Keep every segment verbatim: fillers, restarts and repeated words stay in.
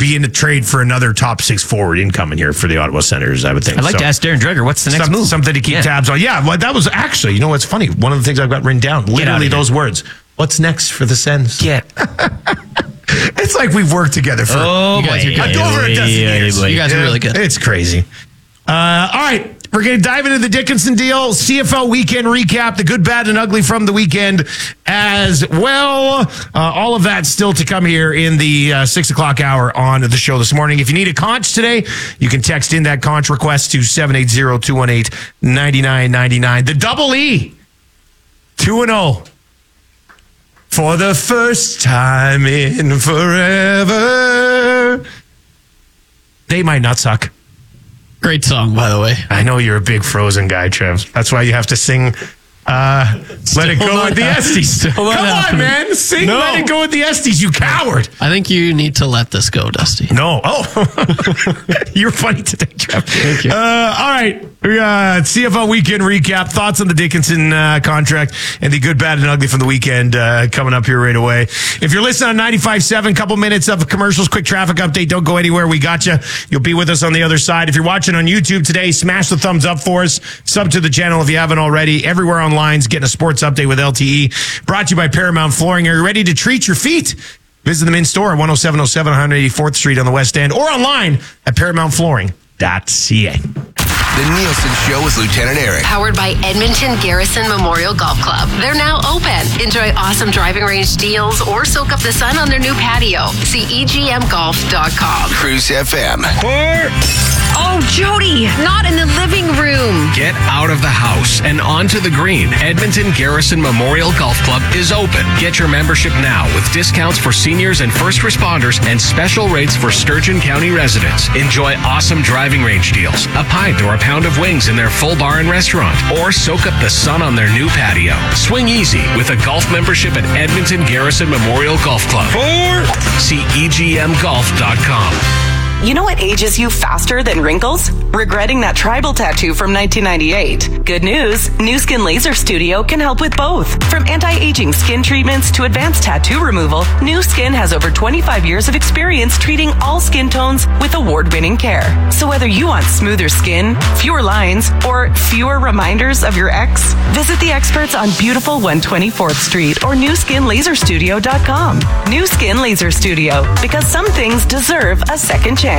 be in a trade for another top six forward incoming here for the Ottawa Senators, I would think. I'd like so, to ask Darren Dreger, what's the next some, move? Something to keep yeah. tabs on. Yeah, well, that was actually, you know what's funny? One of the things I've got written down, literally those words. What's next for the Sens? Get. It's like we've worked together for oh, you guys boy. are good. over a dozen years. You guys are really good. It's crazy. Uh, all right. We're going to dive into the Dickinson deal, C F L weekend recap, the good, bad, and ugly from the weekend as well. Uh, all of that still to come here in the uh, six o'clock hour on the show this morning. If you need a conch today, you can text in that conch request to seven eight zero, two one eight, nine nine nine nine. The double E, two and oh. For the first time in forever. They might not suck. Great song, by the way. I know you're a big Frozen guy, Trev. That's why you have to sing uh, Let It Go with the Estes. Come on, happening. man. Sing no. Let It Go with the Estes, you coward. I think you need to let this go, Dusty. No. Oh. You're funny today, Trev. Thank you. Uh, all right. Uh, C F L weekend recap. Thoughts on the Dickinson uh, contract and the good, bad, and ugly from the weekend uh, coming up here right away. If you're listening on ninety-five point seven, couple minutes of commercials, quick traffic update. Don't go anywhere. We got you. You'll be with us on the other side. If you're watching on YouTube today, smash the thumbs up for us. Sub to the channel if you haven't already. Everywhere online's getting a sports update with L T E. Brought to you by Paramount Flooring. Are you ready to treat your feet? Visit them in store at one oh seven oh seven one eighty-fourth Street on the West End or online at paramount flooring dot c a. The Nielsen Show with Lieutenant Eric. Powered by Edmonton Garrison Memorial Golf Club. They're now open. Enjoy awesome driving range deals or soak up the sun on their new patio. See e g m golf dot com. Cruise F M. Oh, Jody, not in the living room. Get out of the house and onto the green. Edmonton Garrison Memorial Golf Club is open. Get your membership now with discounts for seniors and first responders and special rates for Sturgeon County residents. Enjoy awesome driving range deals, a pint or a pound of wings in their full bar and restaurant, or soak up the sun on their new patio. Swing easy with a golf membership at Edmonton Garrison Memorial Golf Club. Or see e g m golf dot com. You know what ages you faster than wrinkles? Regretting that tribal tattoo from nineteen ninety-eight. Good news, Nu Skin Laser Studio can help with both. From anti-aging skin treatments to advanced tattoo removal, Nu Skin has over twenty-five years of experience treating all skin tones with award-winning care. So whether you want smoother skin, fewer lines, or fewer reminders of your ex, visit the experts on beautiful one twenty-fourth Street or nu skin laser studio dot com. Nu Skin Laser Studio, because some things deserve a second chance.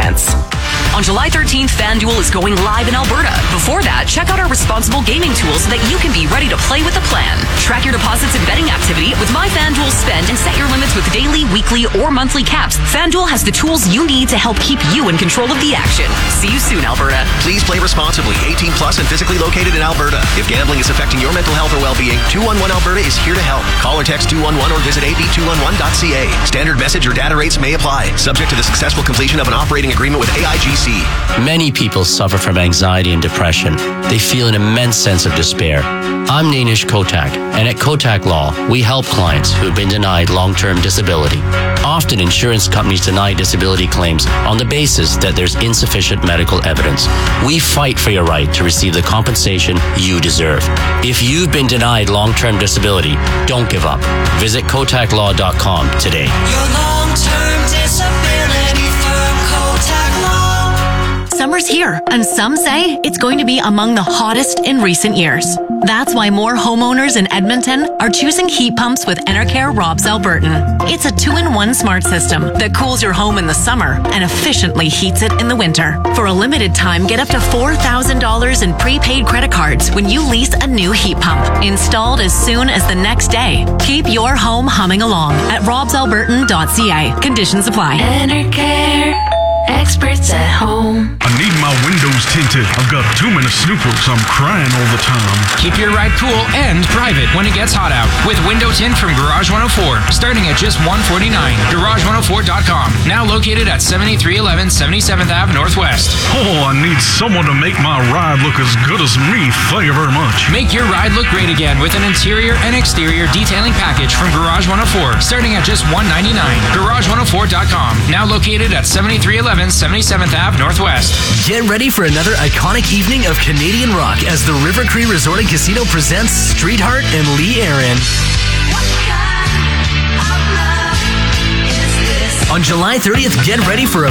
On July thirteenth, FanDuel is going live in Alberta. Before that, check out our responsible gaming tools so that you can be ready to play with a plan. Track your deposits and betting activity with My FanDuel Spend and set your limits with daily, weekly, or monthly caps. FanDuel has the tools you need to help keep you in control of the action. See you soon, Alberta. Please play responsibly. eighteen plus and physically located in Alberta. If gambling is affecting your mental health or well-being, two one one Alberta is here to help. Call or text two one one or visit a b two one one dot c a. Standard message or data rates may apply. Subject to the successful completion of an operating agreement with A I G C. Many people suffer from anxiety and depression. They feel an immense sense of despair. I'm Nainish Kotak, and at Kotak Law, we help clients who have been denied long-term disability. Often, insurance companies deny disability claims on the basis that there's insufficient medical evidence. We fight for your right to receive the compensation you deserve. If you've been denied long-term disability, don't give up. Visit kotak law dot com today. Your long-term disability firm, Kotak Law. Summer's here, and some say it's going to be among the hottest in recent years. That's why more homeowners in Edmonton are choosing heat pumps with Enercare Robs Albertan. It's a two-in-one smart system that cools your home in the summer and efficiently heats it in the winter. For a limited time, get up to four thousand dollars in prepaid credit cards when you lease a new heat pump, installed as soon as the next day. Keep your home humming along at robs albertan dot c a. Conditions apply. Enercare. Experts at home. I need my windows tinted. I've got too many snoopers. I'm crying all the time. Keep your ride cool and private when it gets hot out with window tint from Garage one oh four, starting at just one hundred forty-nine dollars. garage one oh four dot com. Now located at seventy-three eleven seventy-seventh Avenue Northwest. Oh, I need someone to make my ride look as good as me. Thank you very much. Make your ride look great again with an interior and exterior detailing package from Garage one oh four, starting at just one hundred ninety-nine dollars. garage one oh four dot com. Now located at seventy-three eleven seventy-seventh Avenue Northwest. Get ready for another iconic evening of Canadian rock as the River Cree Resort and Casino presents Streetheart and Lee Aaron. On July thirtieth, get ready for a